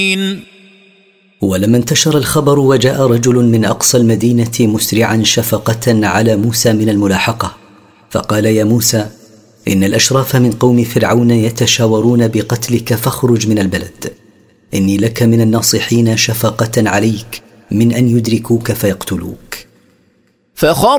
ولما انتشر الخبر وجاء رجل من أقصى المدينة مسرعا شفقة على موسى من الملاحقة، فقال: يا موسى، إن الأشراف من قوم فرعون يتشاورون بقتلك، فاخرج من البلد، إني لك من الناصحين شفقة عليك من أن يدركوك فيقتلوك.